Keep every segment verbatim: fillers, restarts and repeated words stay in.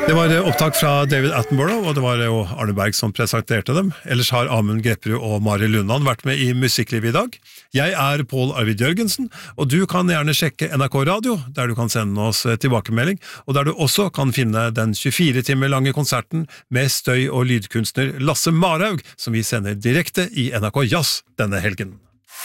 Det var opptak fra David Attenborough, og det var jo Arne Berg som presenterte dem. Ellers har Amund Grepperud og Mari Lundan vært med i Musikkliv i dag. Jeg er Pål Arvid Jørgensen, og du kan gjerne sjekke N R K Radio, der du kan sende oss tilbakemelding, og der du også kan finne den tjuefire timer lange konserten med støy- og lydkunstner Lasse Marhaug, som vi sender direkte i N R K Jazz denne helgen.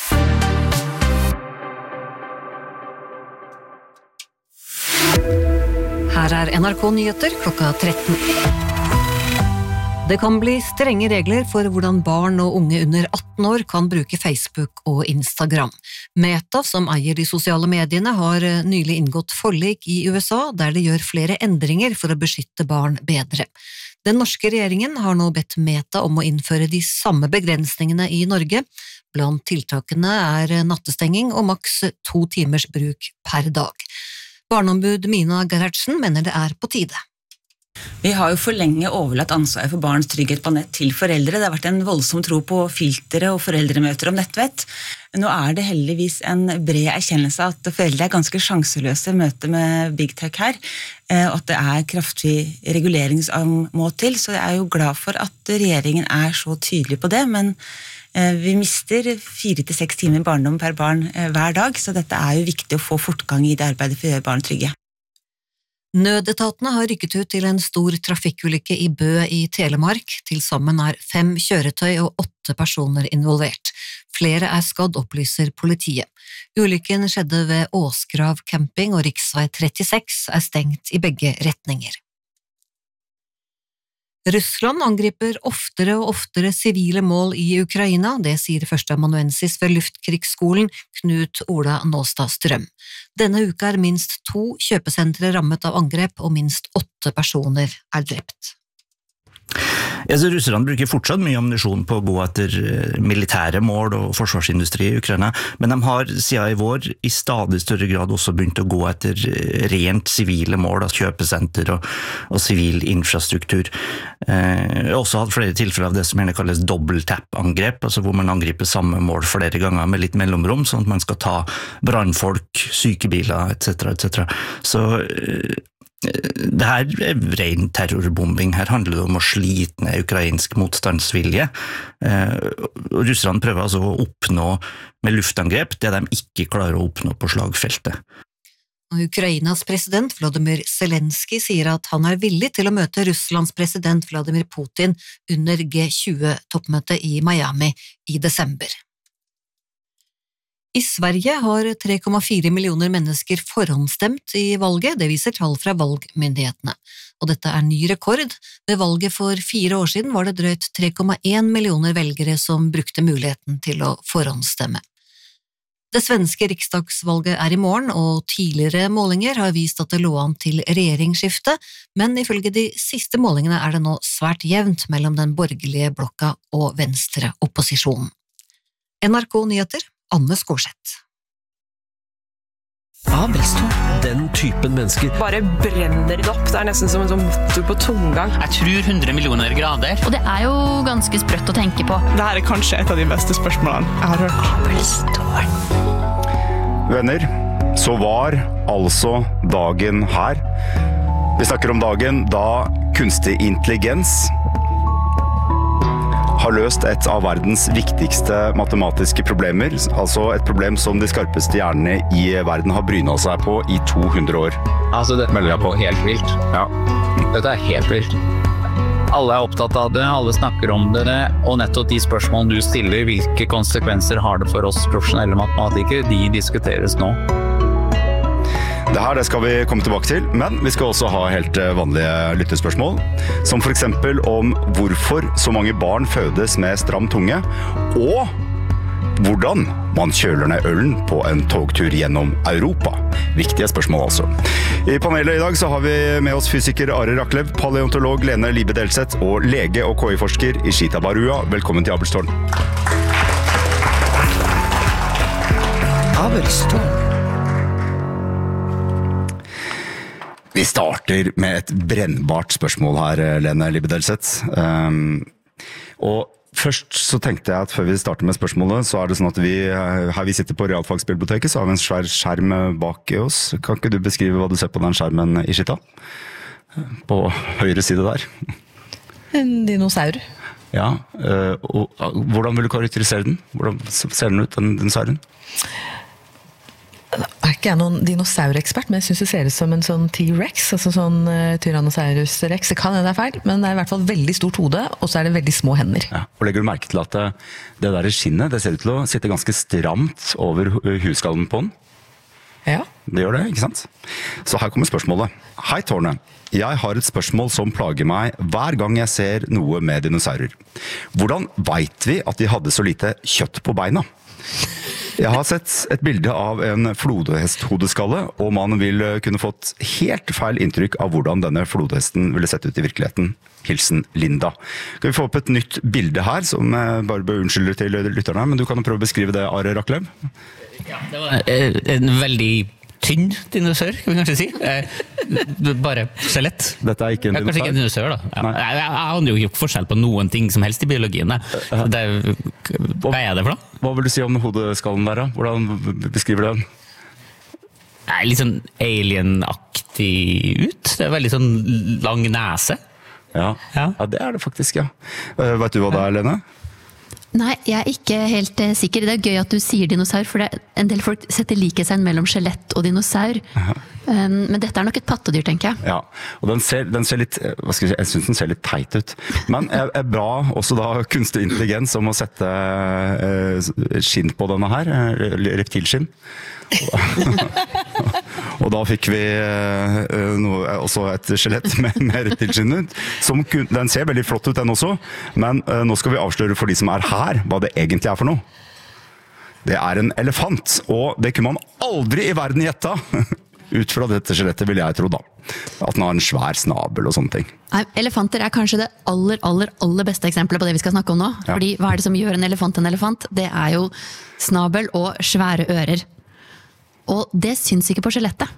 Her er N R K Nyheter klokka tretten. Det kan bli strenge regler for hvordan barn og unge under atten år kan bruke Facebook og Instagram. Meta, som eier de sosiale mediene, har nylig inngått forlik i U S A, der det gjør flere endringer for å beskytte barn bedre. Den norske regjeringen har nå bedt Meta om å innføre de samme begrensningene i Norge. Blant tiltakene er nattestenging og maks to timers bruk per dag. Barneombud Mina Gerhardsen mener det er på tide. Vi har jo for lenge overlatt ansvaret for barns trygghet på nett til foreldre. Det har vært en voldsom tro på filtre og foreldremøter om nettvett. Nå er det heldigvis en bred erkjennelse at foreldre er ganske sjanseløse i møte med Big Tech her, og at det er kraftig regulering som må til. Så jeg er jo glad for at regjeringen er så tydelig på det, men vi mister fire til seks timer barndom per barn hver dag, så dette er jo viktig å få fortgang i det arbeidet for å gjøre barn trygge. Nødetatene har rykket ut til en stor trafikkulykke i Bø i Telemark. Til sammen er fem kjøretøy og åtte personer involvert. Flere er skadd, opplyser politiet. Ulykken skjedde ved Åsgrav camping, og riksvei trettiseks er stengt i begge retninger. Russland angriper oftere og oftere sivile mål i Ukraina, det sier førsteamanuensis ved Luftkrigsskolen Knut Ola Nåstad Strøm. Denne uka er minst to kjøpesentre rammet av angrep, og minst åtte personer er drept. Ja, så Russerne bruker fortsatt mye ammunisjon på å gå etter militære mål og forsvarsindustri i Ukraina, men de har siden i vår i stadig større grad også begynt å gå etter rent sivile mål, altså kjøpesenter og, og sivil infrastruktur. Eh, jeg har også hatt flere tilfeller av det som gjerne kalles dobbeltap-angrep, altså hvor man angriper samme mål flere ganger med litt mellomrom, sånn at man skal ta brannfolk, sykebiler, et cetera et cetera. Så eh, det her er ren terrorbombing. Her handler det om å slite ned ukrainsk motstandsvilje. Og russerne prøver altså å oppnå med luftangrep det de ikke klarer å oppnå på slagfeltet. Ukrainas president Volodymyr Zelensky sier at han er villig til å møte Russlands president Vladimir Putin under G tjue-toppmøtet i Miami i desember. I Sverige har tre komma fire millioner mennesker forhåndsstemt i valget, det viser tall fra valgmyndighetene. Og dette er ny rekord. Ved valget for fire år siden var det drøyt tre komma en millioner velgere som brukte muligheten til å forhåndsstemme. Det svenske riksdagsvalget er i morgen, og tidligere målinger har vist at det lå an til regjeringsskifte, men ifølge de siste målingene er det nå svært jevnt mellom den borgerlige blokka og venstre opposisjonen. N R K Nyheter, Anne Skårseth. Abelstårn. Den typen mennesker. Bare brenner det opp. Det er nesten som en sånn motor på tomgang. Jeg tror hundre millioner grader. Og det er jo ganske sprøtt å tenke på. Dette er kanskje et av de beste spørsmålene jeg har hørt. Abelstårn. Venner, så var altså dagen her. Vi snakker om dagen da kunstig intelligens har løst et av verdens viktigste matematiske problemer, altså et problem som de skarpeste hjernene i verden har brynet seg på i to hundre år. Altså, det melder jeg på helt vilt. Ja. Dette er helt vilt. Alle er opptatt av det, alle snakker om det, og nettopp de spørsmålene du stiller, hvilke konsekvenser har det for oss profesjonelle matematikere, de diskuteres nå. Det her det skal vi komme tilbake til, men vi skal også ha helt vanlige lyttespørsmål, som for eksempel om hvorfor så mange barn fødes med stram tunge, og hvordan man kjøler ned ølen på en togtur gjennom Europa. Viktige spørsmål altså. I panelet i dag så har vi med oss fysiker Are Raklev, paleontolog Lene Libe Delseth og lege og K I-forsker Ishita Barua. Velkommen til Abelstårn. Abelstårn. Vi starter med et brennbart spørsmål her, Lene Libe Delseth. Um, og først så tenkte jeg at før vi starter med spørsmålet, så er det sånn at vi, her vi sitter på Realfagsbiblioteket, så har vi en svær skjerm bak oss. Kan ikke du beskrive hva du ser på den skjermen, Ishita? på høyre side der. En dinosaur. Ja, og hvordan vil du karakterisere den? Hvordan ser den ut, den dinosauren? Er ikke jeg noen dinosaurekspert, men jeg synes det ser ut som en sånn T-Rex, altså sånn uh, Tyrannosaurus Rex. Det kan hende det er feil, men det er i hvert fall veldig stort hode, og så er det veldig små hender. Ja, og legger du merke til at det der skinnet, det ser ut til å sitte ganske stramt over huskallen på den? Ja. Det gjør det, ikke sant? Så her kommer spørsmålet. Hei, Tårnet. Jeg har et spørsmål som plager meg hver gang jeg ser noe med dinosaurer. Hvordan vet vi at de hadde så lite kjøtt på beina? Jeg har sett et bilde av en flodhesthodeskalle, og man vil kunne fått helt feil inntrykk av hvordan denne flodhesten ville sett ut i virkeligheten. Hilsen Linda. Kan vi få opp et nytt bilde her, som jeg bare bør unnskylde til lytterne, men du kan prøve å beskrive det, Are Raklev? Ja, det var en veldig tynn dinosaur, kan vi kanskje si. Eh, bare skjelett. Dette er ikke en dinosaur? Kanskje ikke en dinosaur, da. Ja. Jeg, jeg, jeg har jo ikke forskjell på noen ting som helst i biologien. Det, hva er det for noe? Hva vil du si om hodeskallen der, da? Hvordan beskriver du den? Det er litt sånn alien-aktig ut. Det er veldig sånn lang nese. Ja, ja. ja det er det faktisk, ja. Uh, vet du hva det er, Lene? Nei, jeg er ikke helt uh, sikker. Det er gøy at du sier dinosaur, for det, en del folk setter likhetstegn mellom skjelett og dinosaur. Um, men dette er nok et pattedyr, tenker jeg. Ja, og den ser, den ser litt, hva skal jeg si, jeg synes den ser litt teit ut. Men jeg, jeg ba også da kunstig intelligens om å sette uh, skinn på denne her, reptilskinn. Og da fikk vi uh, noe, også et skjelett med, med reptilskinn ut. Som kun, den ser veldig flott ut, den også. Men uh, nå skal vi avsløre for de som er her, hva det egentlig er for noe. Det er en elefant, og det kunne man aldri i verden gjette. Ut fra dette skjelettet vil jeg tro da. At den har en svær snabel og sånne ting. Nei, elefanter er kanskje det aller, aller, aller beste eksempelet på det vi skal snakke om nå. Ja. Fordi hva er det som gjør en elefant en elefant? Det er jo snabel og svære ører. Og det syns ikke på skjelettet.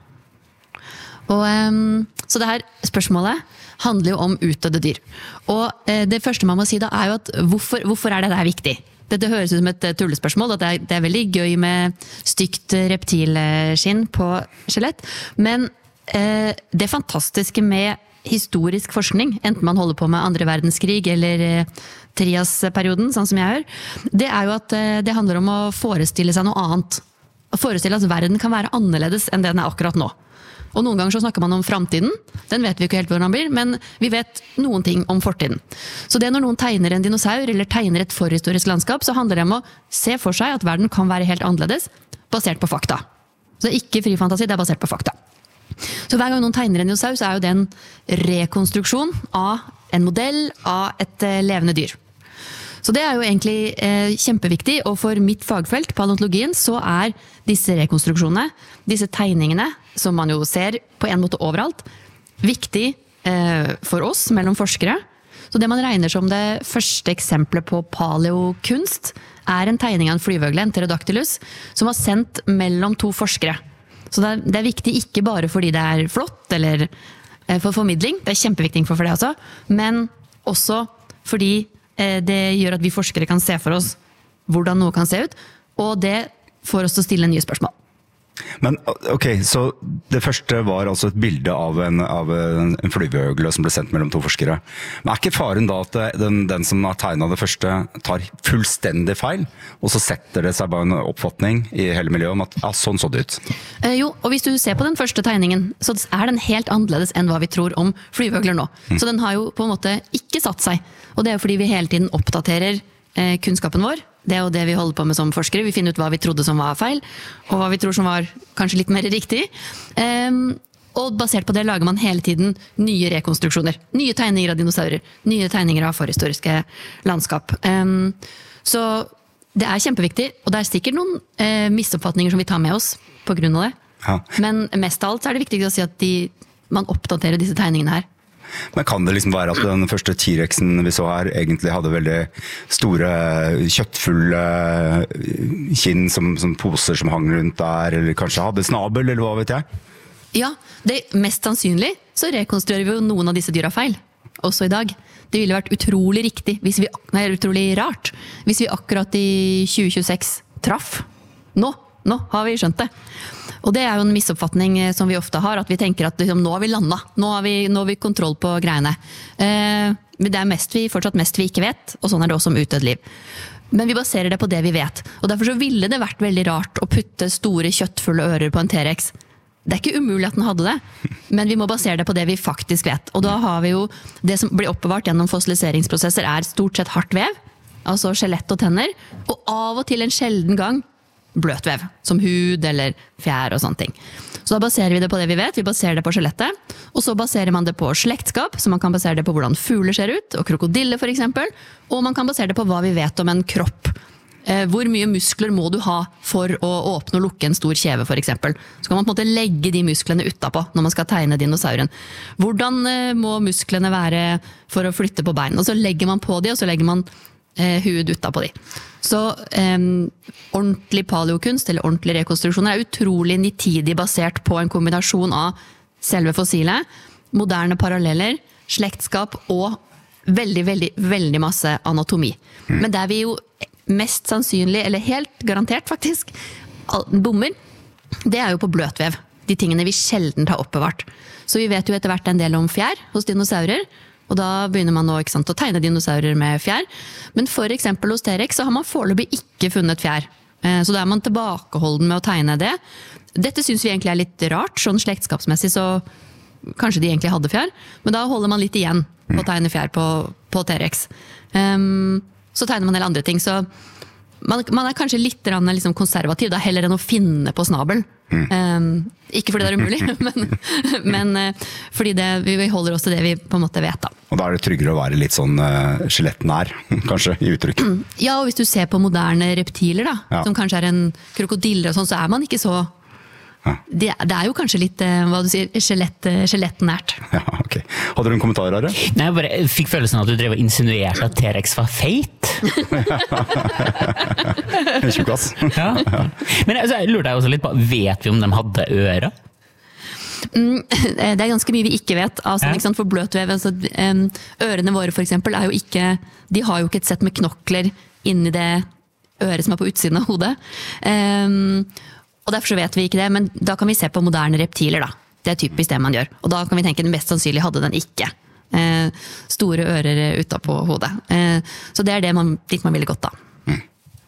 Og, um, så det her spørsmålet handler jo om utdødde dyr. Og uh, det første man må si da er jo at hvorfor, hvorfor er det der viktig? Dette høres ut som et tullespørsmål, at det er, det er veldig gøy med stygt reptilskinn på skjelett. Men uh, det fantastiske med historisk forskning, enten man holder på med andre verdenskrig eller uh, Trias-perioden, sånn som jeg gjør, det er jo at uh, det handler om å forestille seg noe annet. Å forestille at verden kan være annerledes enn det den er akkurat nå. Og noen ganger så snakker man om fremtiden, den vet vi ikke helt hvordan den blir, men vi vet noen ting om fortiden. Så det når noen tegner en dinosaur eller tegner et forhistorisk landskap, så handler det om å se for seg at verden kan være helt annerledes, basert på fakta. Så det er ikke fri fantasi, det er basert på fakta. Så hver gang noen tegner en dinosaur, så er jo det en rekonstruksjon av en modell av et levende dyr. Så det er jo egentlig eh, kjempeviktig, og for mitt fagfelt, paleontologien, så er disse rekonstruksjonene, disse tegningene, som man jo ser på en måte overalt, viktig eh, for oss, mellom forskere. Så det man regner som det første eksemplet på paleokunst, er en tegning av en flyvøgle, en Pterodactylus, som var sendt mellom to forskere. Så det er, det er viktig ikke bare fordi det er flott, eller eh, for formidling, det er kjempeviktig for det også, men også fordi det gjør at vi forskere kan se for oss hvordan noe kan se ut, og det får oss til å stille nye spørsmål. Men ok, så det første var altså et bilde av en, av en flyvøgle som ble sendt mellom to forskere. Men er ikke faren da at den, den som har tegnet det første tar fullstendig feil, og så setter det seg bare en oppfatning i hele miljøet om at ja, sånn så det ut? Eh, jo, og hvis du ser på den første tegningen, så er den helt annerledes enn hva vi tror om flyvøgler nå. Mm. Så den har jo på en måte ikke satt seg, og det er jo fordi vi hele tiden oppdaterer eh, kunnskapen vår. Det er jo det vi holder på med som forskere. Vi finner ut hva vi trodde som var feil, og hva vi tror som var kanskje litt mer riktig. Um, og basert på det lager man hele tiden nye rekonstruksjoner. Nye tegninger av dinosaurer, nye tegninger av forhistoriske landskap. Um, så det er kjempeviktig, og det er sikkert noen uh, misoppfatninger som vi tar med oss på grunn av det. Ja. Men mest av alt så er det viktig å si at de, man oppdaterer disse tegningene her. Men kan det liksom være at den første T-Rexen vi så her egentlig hadde veldig store, kjøttfulle kinn som, som poser som hang rundt der, eller kanskje hadde snabel, eller hva vet jeg? Ja, det er mest sannsynlig så rekonstruerer vi jo noen av disse dyra feil, også i dag. Det ville vært utrolig riktig, hvis vi, nei, utrolig rart, hvis vi akkurat i tjue tjueseks traff. Nå, nå har vi skjønt det. Og det er jo en misoppfatning som vi ofte har, at vi tenker at liksom, nå har vi landet, nå har vi, nå har vi kontroll på greiene. Eh, det er mest vi, fortsatt mest vi ikke vet, og sånn er det også om utdødd liv. Men vi baserer det på det vi vet, og derfor så ville det vært veldig rart å putte store kjøttfulle ører på en T-rex. Det er ikke umulig at den hadde det, men vi må basere det på det vi faktisk vet. Og da har vi jo, det som blir oppbevart gjennom fossiliseringsprosesser er stort sett hardt vev, altså skjelett og tenner, og av og til en sjelden gang bløt vev, som hud eller fjær og sånne ting. Så da baserer vi det på det vi vet, vi baserer det på skjelettet, og så baserer man det på slektskap, så man kan basere det på hvordan fugler ser ut, og krokodille for eksempel, og man kan basere det på hva vi vet om en kropp. Eh, hvor mye muskler må du ha for å åpne og lukke en stor kjeve for eksempel? Så kan man på en måte legge de musklene utapå når man skal tegne dinosauren. Hvordan eh, må musklene være for å flytte på bein? Og så legger man på de, og så legger man eh, hud utapå de. Så eh, ordentlig paleokunst, eller ordentlig rekonstruksjoner, er utrolig nitidig basert på en kombinasjon av selve fossilet, moderne paralleller, slektskap og veldig, veldig, veldig masse anatomi. Mm. Men der vi jo mest sannsynlig, eller helt garantert faktisk, bommer, det er jo på bløtvev. De tingene vi sjelden har oppbevart. Så vi vet jo etter hvert en del om fjær hos dinosaurer, og da begynner man nå ikke sant, å tegne dinosaurer med fjær. Men for eksempel hos T-rex så har man foreløpig ikke funnet fjær. Så da er man tilbakeholden med å tegne det. Dette synes vi egentlig er litt rart, sånn slektskapsmessig så kanskje de egentlig hadde fjær, men da holder man litt igjen på å tegne fjær på, på T-rex. Um, så tegner man en del andre ting, så man, man er kanskje litt liksom konservativ, da heller enn å finne på snabel. Mm. Um, ikke fordi det er umulig, men, men uh, fordi det, vi holder oss til det vi på en måte vet da. Og da er det tryggere å være litt sånn uh, skjelettnær, kanskje, i uttrykk. Ja, og hvis du ser på moderne reptiler da, ja. Som kanskje er en krokodille og sånn, så er man ikke så... Ja. Det, det er jo kanskje litt, hva du sier, skjelett, skjelettnært. Ja, ok. Hadde du en kommentar, Are? Nei, jeg bare fikk følelsen av at du drev og insinuerte at T-rex var feit. En tjukkass. Ja. Men altså, jeg lurer deg også litt på, vet vi om de hadde ører? Mm, det er ganske mye vi ikke vet. Altså, ja. Ikke sant, for bløtvev, altså, ørene våre for eksempel, er jo ikke, de har jo ikke et sett med knokler inni det øret som er på utsiden av hodet. Um, Og derfor så vet vi ikke det, men da kan vi se på moderne reptiler da. Det er typisk det man gjør. Og da kan vi tenke den mest sannsynlig hadde den ikke. Eh, store ører utapå hodet. Eh, så det er det man, dit man ville gått da. Mm.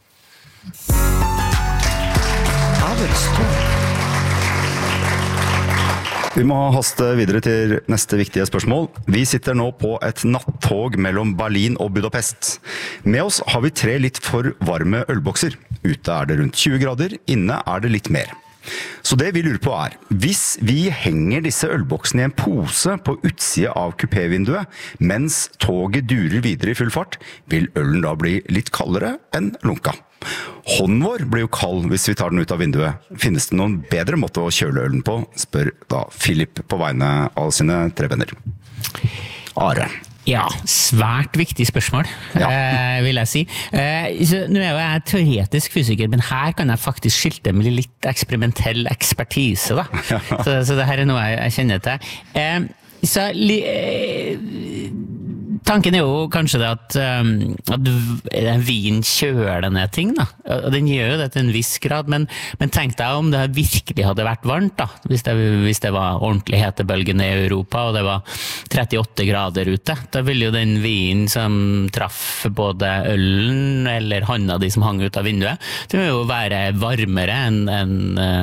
Vi må haste videre til neste viktige spørsmål. Vi sitter nå på et nattog mellom Berlin og Budapest. Med oss har vi tre litt for varme ølbokser. Ute er det rundt tjue grader, inne er det litt mer. Så det vi lurer på er, hvis vi henger disse ølboksene i en pose på utsida av kupévinduet, mens toget durer videre i full fart, vil ølen da bli litt kaldere enn lunka. Hånden vår blir jo kald hvis vi tar den ut av vinduet. Finnes det noen bedre måte å kjøle ølen på, spør da Philip på vegne av sine tre venner. Are. Ja, svært viktig spørsmål, ja. eh, vil jeg si. Eh, så, nå er jo jeg teoretisk fysiker, men her kan jeg faktisk skilte med litt eksperimentell ekspertise. Da. så, så det her er noe jeg, jeg kjenner til. Eh, så... Li, eh, Tanken er jo kanskje det at, um, at vin kjøler denne ting da. Den gjør jo det til en viss grad, men, men tenk deg om det virkelig hadde vært varmt da, hvis det, hvis det var ordentlig hetebølgene i Europa, og det var trettiåtte grader ute. Da ville jo den vinen som traff både ølen eller handa de som hang ut av vinduet, det må jo være varmere enn en,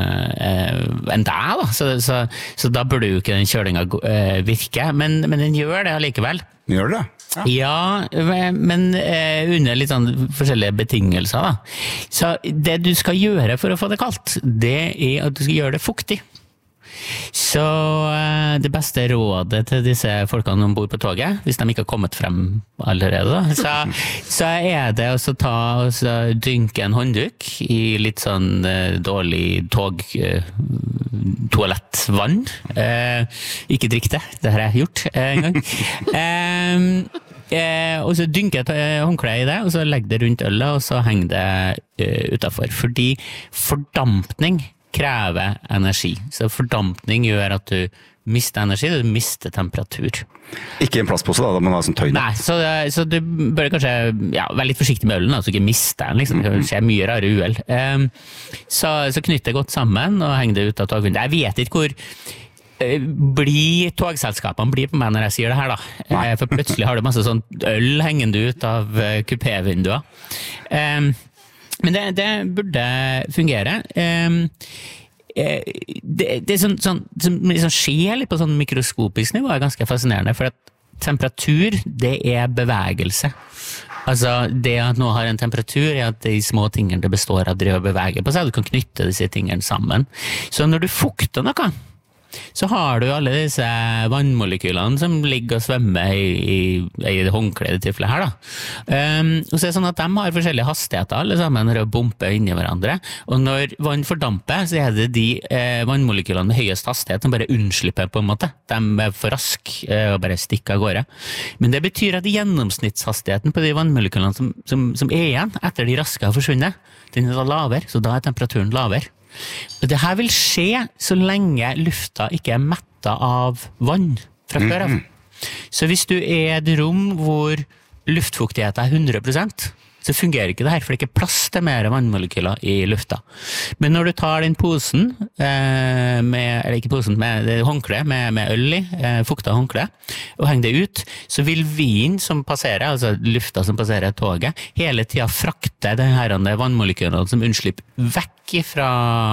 uh, en deg da, så, så, så da burde jo ikke den kjølinga uh, virke, men, men den gjør det allikevel. Gjør det? Ja, ja men eh, under litt sånn forskjellige betingelser da. Så det du skal gjøre for å få det kaldt, det er at du skal gjøre det fuktig. Så eh, det beste rådet til disse folkene om bord på toget, hvis de ikke har kommet frem allerede, da, så, så er det å ta og dynke en håndduk i litt sånn eh, dårlig tog eh, toalettvann. Eh, ikke drikk det, det har jeg gjort eh, en gang. Eh, Eh, og så dynker jeg håndkleet i det, og så legger det rundt ølet, og så henger det uh, utenfor. Fordi fordampning krever energi. Så fordampning gjør at du mister energi, du mister temperatur. Ikke en plastpose da, da man har sånn tøy. Nei, så, så du bør kanskje ja, være litt forsiktig med ølen, så du ikke mister den, liksom. Det kan skje mye rare uhell. Um, så, så knytt det godt sammen og heng det ut av togvinduet. Jeg vet ikke hvor blir togselskapene blir på meg når jeg sier det her da. Nei. For plutselig har du masse sånn øl hengende ut av kupévinduer. Um, men det, det burde fungere. Um, det, det er sånn, sånn, som liksom skjer litt på sånn mikroskopisk nivå er ganske fascinerende, for at temperatur, det er bevegelse. Altså, det at nå har en temperatur er at de små tingene det består av driver og beveger på seg, du kan knytte disse tingene sammen. Så når du fukter noe, så har du alle disse vannmolekylene som ligger og svømmer i, i, i det håndkledet tilfellet her da. Um, og så er det sånn at de har forskjellige hastigheter alle sammen når de bumper inn i hverandre, og når vann fordamper så er det de eh, vannmolekylene med høyest hastighet som bare unnslipper på en måte. De er for raske eh, og bare stikker av gårde. Men det betyr at gjennomsnittshastigheten på de vannmolekylene som, som, som er igjen etter de raske har forsvunnet, den er da lavere, så da er temperaturen lavere. Og det her vil skje så lenge lufta ikke er mettet av vann fra før av. Så hvis du er i et rom hvor luftfuktigheten er hundre prosent, så fungerer ikke det her, for det er ikke plass til mer vannmolekyler i lufta. Men når du tar den posen, eh, med, eller ikke posen, med håndkle, med, med øl i, eh, fukta håndkle, og henger det ut, så vil vinen som passerer, altså lufta som passerer toget, hele tiden frakte de her vannmolekylene som unnslipper vekk fra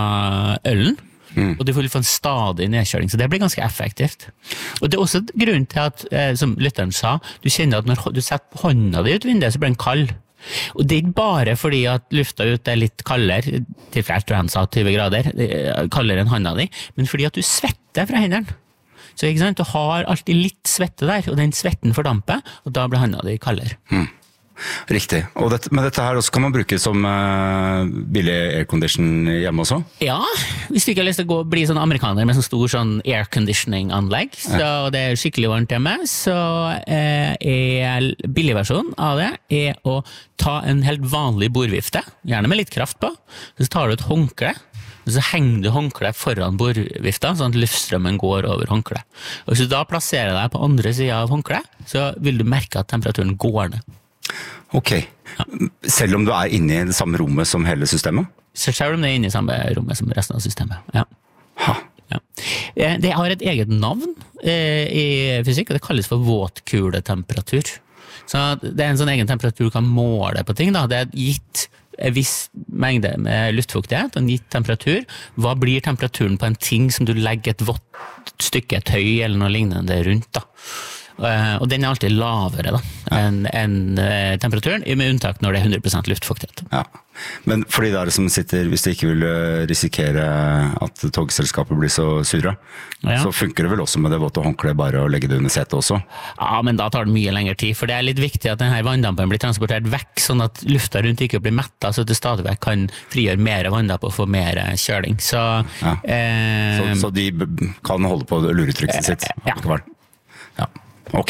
ølen, mm. og du får få en stadig nedkjøling, så det blir ganske effektivt. Og det er også grunnen til at, eh, som lytteren sa, du kjenner at når du setter hånda di ut vinduet, så blir den kald. Og det er ikke bare fordi at lufta ut er litt kaldere, tilfellet tror jeg han sa tyve grader, kaldere enn handa di, men fordi at du svetter fra hendene. Så ikke sant, du har alltid litt svette der, og den svetten fordamper, og da blir handa di kaldere. Mm. Riktig. Og dette, men dette her også kan man bruke som uh, billig aircondition hjemme også? Ja, hvis du ikke har lyst til å gå, bli sånn amerikaner med sånn stor sånn airconditioning-anlegg, så ja. Det er skikkelig varmt hjemme, så uh, er billigversjonen av det er å ta en helt vanlig bordvifte, gjerne med litt kraft på, så tar du et håndkle, og så henger du håndkle foran bordvifta, sånn at luftstrømmen går over håndkle. Og hvis du da plasserer deg på andre siden av håndkle, så vil du merke at temperaturen går ned. Ok. Ja. Selv om du er inne i det samme rommet som hele systemet? Selv om du er inne i samme rommet som resten av systemet, ja. Ha. Ja. Det har et eget navn eh, i fysikk, og det kalles for våtkuletemperatur. Så det er en sånn egen temperatur du kan måle på ting, da. Det er gitt en viss mengde med luftfuktighet og en gitt temperatur. Hva blir temperaturen på en ting som du legger et vått stykke tøy eller noe lignende rundt, da? Uh, og den er alltid lavere da, ja. enn en, uh, temperaturen, med unntak når det er hundre prosent luftfuktighet. Ja. Men for de der som sitter, hvis de ikke vil risikere at togselskapet blir så sure, ja. Så funker det vel også med det våte håndkle bare å legge det under setet også? Ja, men da tar det mye lengre tid, for det er litt viktig at denne vanndampen blir transportert vekk, sånn at lufta rundt ikke blir mettet, så at det stadig vekk kan frigjøre mer vanndamp og få mer kjøling. Så, ja. eh, så, så de kan holde på luretrykket sitt? Eh, ja. Ja. Ok.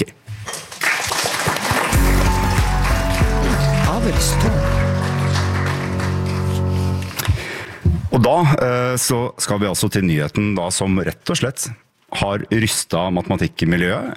Og da så skal vi altså til nyheten da, som rett og slett har rystet matematikkmiljøet